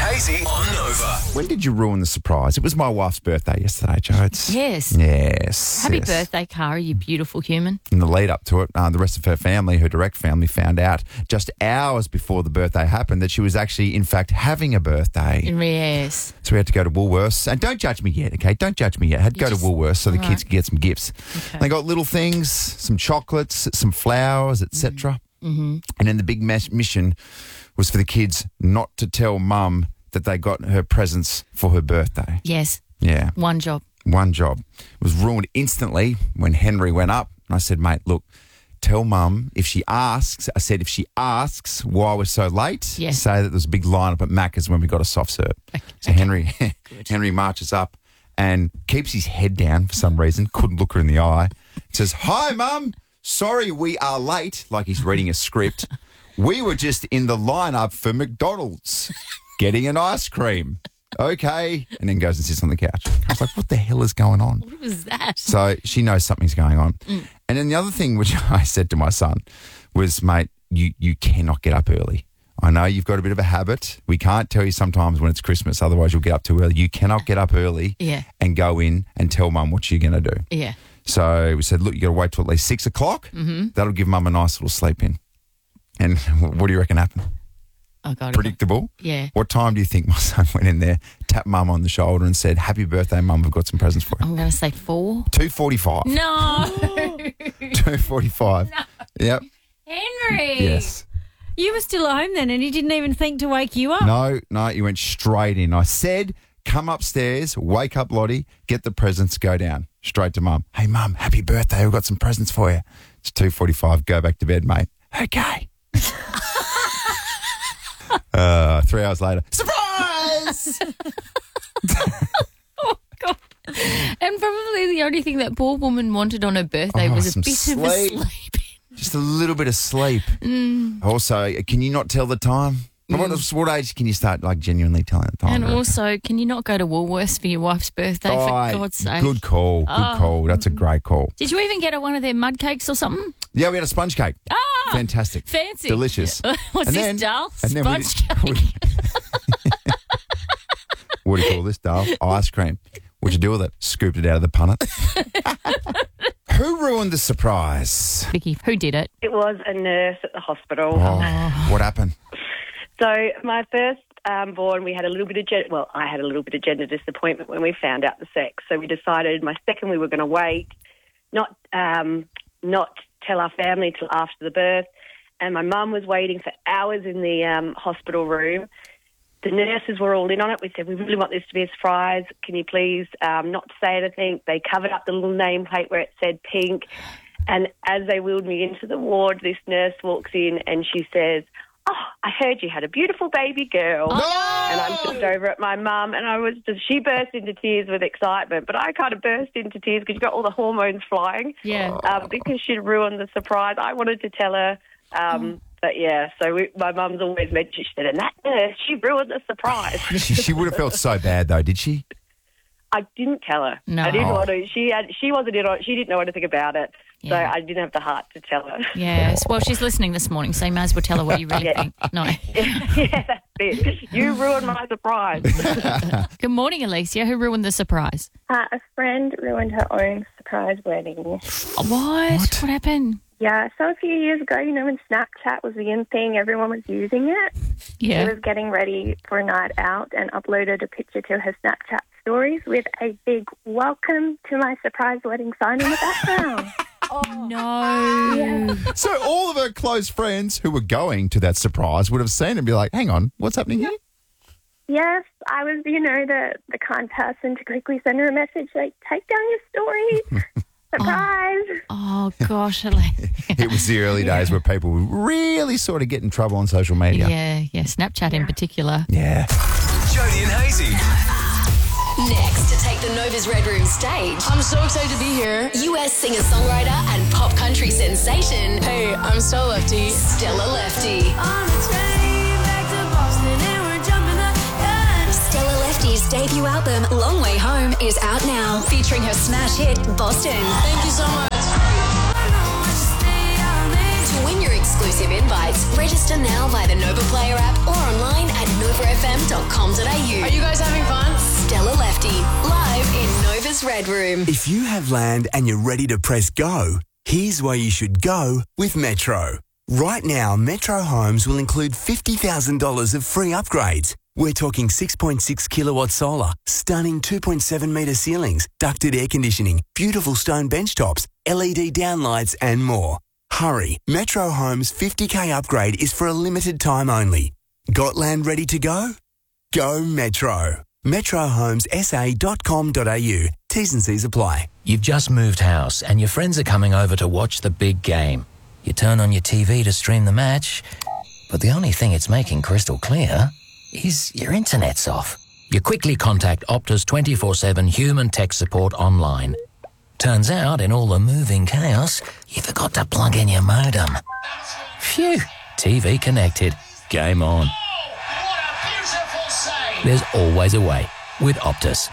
Hazy on Nova. When did you ruin the surprise? It was my wife's birthday yesterday, Jodes. Yes. Yes. Happy yes. birthday, Cara, you beautiful human. In the lead up to it, the rest of her family, her direct family, found out just hours before the birthday happened that she was actually, in fact, having a birthday. Yes. So we had to go to Woolworths. And don't judge me yet, okay? Don't judge me yet. I had to go to Woolworths so the kids could get some gifts. Okay. They got little things, some chocolates, some flowers, etc. Mm-hmm. And then the big mission was for the kids not to tell Mum that they got her presents for her birthday. Yes. Yeah. One job. One job. It was ruined instantly when Henry went up. And I said, mate, look, tell Mum if she asks, if she asks why we're so late, Yes. say that there's a big line up at Macca's when we got a soft serve. So Henry marches up and keeps his head down for some reason, couldn't look her in the eye. Says, hi, Mum. Sorry we are late, like he's reading a script. We were just in the lineup for McDonald's getting an ice cream. Okay. And then goes and sits on the couch. I was like, what the hell is going on? What was that? So she knows something's going on. And then the other thing which I said to my son was, mate, you cannot get up early. I know you've got a bit of a habit. We can't tell you sometimes when it's Christmas, otherwise you'll get up too early. You cannot get up early and go in and tell Mum what you're going to do. Yeah. So we said, look, you got to wait till at least 6 o'clock. Mm-hmm. That'll give Mum a nice little sleep in. And what do you reckon happened? Oh, God. Predictable? Yeah. What time do you think my son went in there, tapped Mum on the shoulder and said, happy birthday, Mum, we've got some presents for you? I'm going to say 4. 2:45. No. 2:45. No. Yep. Henry. Yes. You were still at home then and he didn't even think to wake you up. No, you went straight in. I said, come upstairs, wake up Lottie, get the presents, go down. Straight to Mum. Hey, Mum, happy birthday. We've got some presents for you. It's 2:45. Go back to bed, mate. Okay. 3 hours later, surprise! Oh, God. And probably the only thing that poor woman wanted on her birthday was a some bit of a sleep. sleep. Just a little bit of sleep. Also, can you not tell the time? What age can you start genuinely telling the time? And also, can you not go to Woolworths for your wife's birthday, for God's sake? Good call. Good call. That's a great call. Did you even get her one of their mud cakes or something? Yeah, we had a sponge cake. Ah! Fantastic. Fancy. Delicious. What's And this, then- Dal? and then we Sponge did- cake? What do you call this, Dale? Ice cream. What'd you do with it? Scooped it out of the punnet. Who ruined the surprise? Vicky, who did it? It was a nurse at the hospital. Oh, what happened? So my first born, I had a little bit of gender disappointment when we found out the sex. So we decided my second we were going to wait, not tell our family till after the birth. And my mum was waiting for hours in the hospital room. The nurses were all in on it. We said, we really want this to be a surprise. Can you please not say anything? They covered up the little nameplate where it said pink. And as they wheeled me into the ward, this nurse walks in and she says, oh, I heard you had a beautiful baby girl. No! And I looked over at my mum and she burst into tears with excitement, but I kind of burst into tears because you got all the hormones flying. Yeah. Because she'd ruined the surprise. I wanted to tell her, but yeah, so my mum's always mentioned, she said, and that nurse, she ruined the surprise. She would have felt so bad, though, did she? I didn't tell her. No. I didn't want to. She wasn't in on it. She didn't know anything about it. Yeah. So I didn't have the heart to tell her. Yes. Well, she's listening this morning, so you may as well tell her what you really Yeah. think. No. Yeah, that's it. You ruined my surprise. Good morning, Alicia. Who ruined the surprise? A friend ruined her own surprise wedding. What? What happened? Yeah, so a few years ago, when Snapchat was the in thing, everyone was using it. Yeah. She was getting ready for a night out and uploaded a picture to her Snapchat stories with a big welcome to my surprise wedding sign in the background. No. Yeah. So all of her close friends who were going to that surprise would have seen it and be like, hang on, what's happening here? Yes, I was, the kind person to quickly send her a message like, take down your stories. Surprise. Oh, gosh, Alicia. It was the early days where people would really sort of get in trouble on social media. Yeah. Snapchat in particular. Yeah. Jody and Hazy. Next to take the Nova's Red Room stage, I'm so excited to be here. US singer-songwriter and pop country sensation, Hey, I'm Stella Lefty. Stella Lefty. On the train back to Boston and we're jumping the gun. Stella Lefty's debut album, Long Way Home, is out now, featuring her smash hit, Boston. Thank you so much. To win your exclusive invites, register now via the Nova Player app or online at novafm.com. STELLALEFTY.com.au. Are you guys having fun? Stella Lefty, live in Nova's Red Room. If you have land and you're ready to press go, here's where you should go with Metro. Right now, Metro Homes will include $50,000 of free upgrades. We're talking 6.6 kilowatt solar, stunning 2.7 metre ceilings, ducted air conditioning, beautiful stone bench tops, LED downlights and more. Hurry, Metro Homes' 50k upgrade is for a limited time only. Got land ready to go? Go Metro. metrohomessa.com.au. T's and C's apply. You've just moved house and your friends are coming over to watch the big game. You turn on your TV to stream the match, but the only thing it's making crystal clear is your internet's off. You quickly contact Optus 24/7 human tech support online. Turns out, in all the moving chaos, you forgot to plug in your modem. Phew, TV connected. Game on. There's always a way with Optus.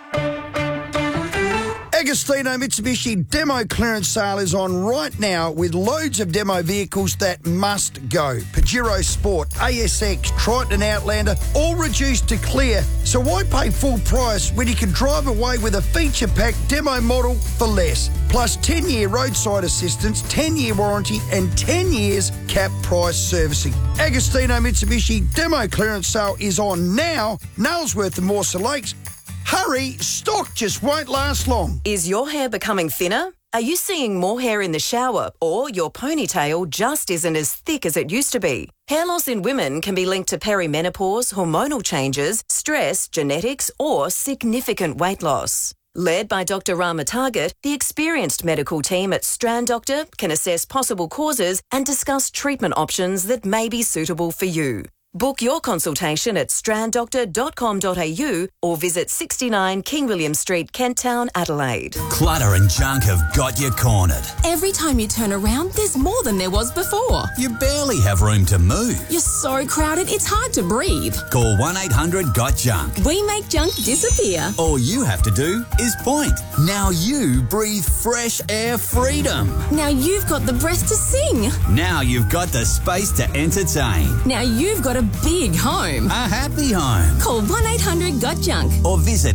Agostino Mitsubishi demo clearance sale is on right now with loads of demo vehicles that must go. Pajero Sport, ASX, Triton and Outlander, all reduced to clear. So why pay full price when you can drive away with a feature-packed demo model for less? Plus 10-year roadside assistance, 10-year warranty and 10 years cap price servicing. Agostino Mitsubishi demo clearance sale is on now. Nailsworth and Morse Lakes. Hurry, stock just won't last long. Is your hair becoming thinner? Are you seeing more hair in the shower or your ponytail just isn't as thick as it used to be? Hair loss in women can be linked to perimenopause, hormonal changes, stress, genetics or significant weight loss. Led by Dr. Rama Target, the experienced medical team at Strand Doctor can assess possible causes and discuss treatment options that may be suitable for you. Book your consultation at stranddoctor.com.au or visit 69 King William Street, Kent Town, Adelaide. Clutter and junk have got you cornered. Every time you turn around, there's more than there was before. You barely have room to move. You're so crowded, it's hard to breathe. Call 1-800-GOT-JUNK. We make junk disappear. All you have to do is point. Now you breathe fresh air freedom. Now you've got the breath to sing. Now you've got the space to entertain. Now you've got a big home. A happy home. Call 1-800-GOT-JUNK. Or visit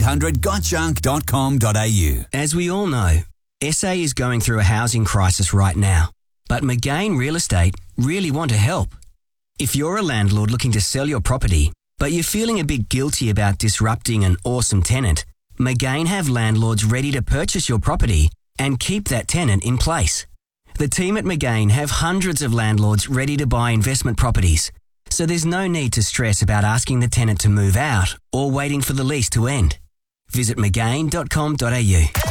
1-800-GOTJUNK.com.au. As we all know, SA is going through a housing crisis right now. But McGain Real Estate really want to help. If you're a landlord looking to sell your property, but you're feeling a bit guilty about disrupting an awesome tenant, McGain have landlords ready to purchase your property and keep that tenant in place. The team at McGain have hundreds of landlords ready to buy investment properties, so there's no need to stress about asking the tenant to move out or waiting for the lease to end. Visit McGain.com.au.